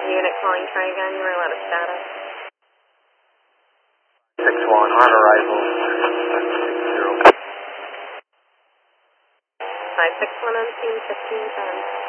unit calling Trey again. You were out of status. 6-1 on arrival. 561 on scene, 1510.